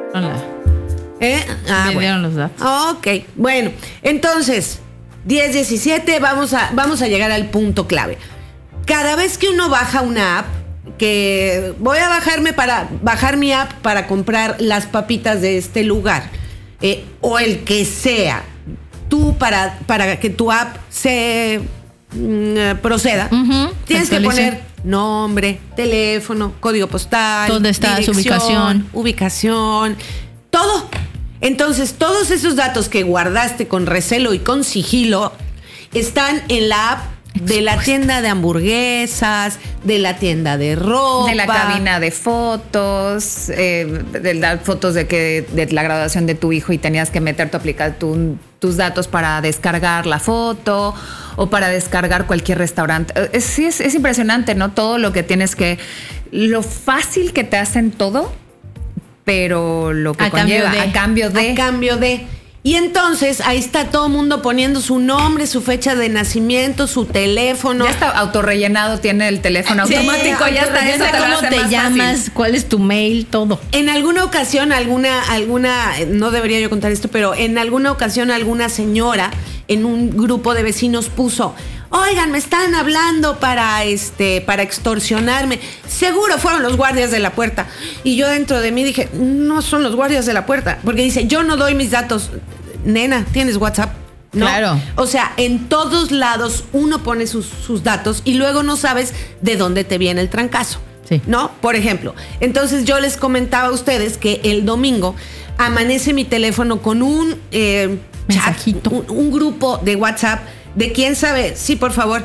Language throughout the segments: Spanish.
Hola. Me dieron los datos. Ok, bueno, entonces, 10-17, vamos a llegar al punto clave. Cada vez que uno baja una app, que voy a bajar mi app para comprar las papitas de este lugar, o el que sea, tú para que tu app se proceda, tienes que poner nombre, teléfono, código postal, ¿dónde está su ubicación, todo. Entonces, todos esos datos que guardaste con recelo y con sigilo están en la app de la tienda de hamburguesas, de la tienda de ropa, de la cabina de fotos, de las fotos de la graduación de tu hijo y tenías que meter tu aplicar tus datos para descargar la foto o para descargar cualquier restaurante. Sí, es impresionante, ¿no? Todo lo que lo fácil que te hacen todo, pero lo que conlleva a cambio de. Y entonces ahí está todo el mundo poniendo su nombre, su fecha de nacimiento, su teléfono. Ya está autorrellenado, tiene el teléfono automático, ya está. Eso cómo te llamas, fácil. ¿Cuál es tu mail? Todo. En alguna ocasión, no debería yo contar esto, pero en alguna ocasión alguna señora en un grupo de vecinos puso: oigan, me están hablando para extorsionarme. Seguro fueron los guardias de la puerta. Y yo dentro de mí dije, no son los guardias de la puerta. Porque dice, yo no doy mis datos. Nena, ¿tienes WhatsApp? No. Claro. O sea, en todos lados uno pone sus datos y luego no sabes de dónde te viene el trancazo. Sí. ¿No? Por ejemplo, entonces yo les comentaba a ustedes que el domingo amanece mi teléfono con un mensajito, un grupo de WhatsApp de quién sabe, sí, por favor,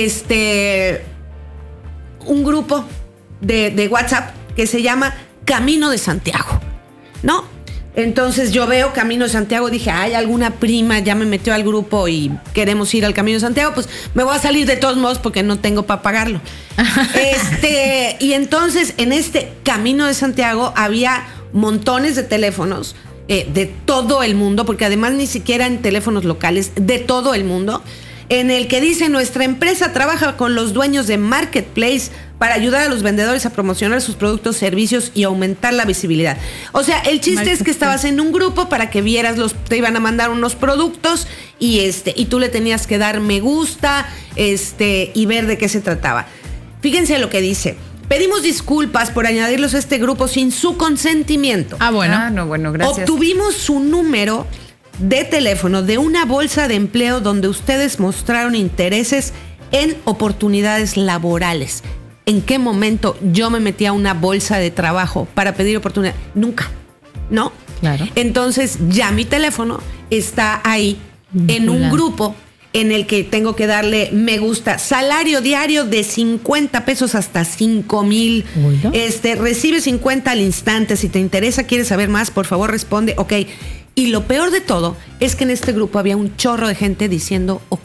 un grupo de WhatsApp que se llama Camino de Santiago, ¿no? Entonces yo veo Camino de Santiago, dije, ay, alguna prima ya me metió al grupo y queremos ir al Camino de Santiago, pues me voy a salir de todos modos porque no tengo para pagarlo. Y entonces en este Camino de Santiago había montones de teléfonos de todo el mundo, porque además ni siquiera en teléfonos locales, de todo el mundo, en el que dice: nuestra empresa trabaja con los dueños de Marketplace para ayudar a los vendedores a promocionar sus productos, servicios y aumentar la visibilidad. O sea, el chiste es que estabas en un grupo para que vieras te iban a mandar unos productos y tú le tenías que dar me gusta, y ver de qué se trataba. Fíjense lo que dice: pedimos disculpas por añadirlos a este grupo sin su consentimiento. Bueno, gracias. Obtuvimos su número de teléfono de una bolsa de empleo donde ustedes mostraron intereses en oportunidades laborales. ¿En qué momento yo me metí a una bolsa de trabajo para pedir oportunidad? Nunca, ¿no? Claro. Entonces ya mi teléfono está ahí en un grupo en el que tengo que darle me gusta. Salario diario de 50 pesos hasta 5,000. Recibe 50 al instante. Si te interesa, quieres saber más, por favor responde, ok. Y lo peor de todo es que en este grupo había un chorro de gente diciendo ok.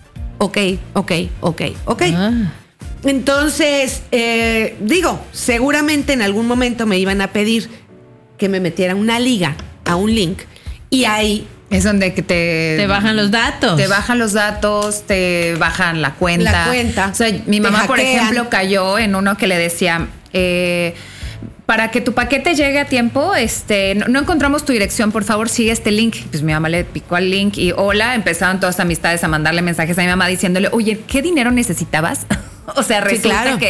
Entonces, seguramente en algún momento me iban a pedir que me metiera una liga a un link y ahí es donde que te bajan los datos. Te bajan los datos, te bajan la cuenta. O sea, mi mamá, por ejemplo, cayó en uno que le decía, para que tu paquete llegue a tiempo, no encontramos tu dirección, por favor sigue este link. Pues mi mamá le picó al link y empezaron todas las amistades a mandarle mensajes a mi mamá diciéndole, oye, ¿qué dinero necesitabas? O sea, resulta que